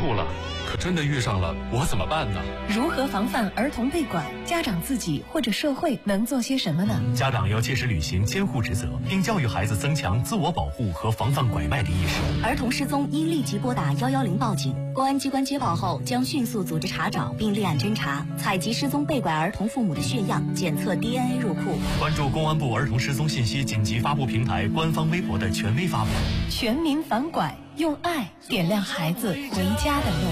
处了，可真的遇上了，我怎么办呢？ 如何防范儿童被拐？家长自己或者社会能做些什么呢？ 家长要切实履行监护职责，并教育孩子增强自我保护和防范拐卖的意识。 儿童失踪应立即拨打110报警，公安机关接报后将迅速组织查找并立案侦查，采集失踪被拐儿童父母的血样，检测 DNA 入库。 关注公安部儿童失踪信息紧急发布平台官方微博的权威发布。 全民反拐，用爱点亮孩子回家的路。